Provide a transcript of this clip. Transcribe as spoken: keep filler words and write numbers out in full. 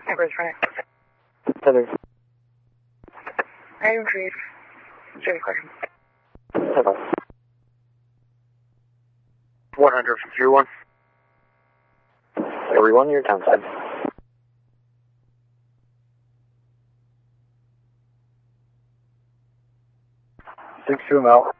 Where's Frank? Heather. I am Chief. Same question. Heather. one hundred from Q one. Everyone, you're downside. six two out.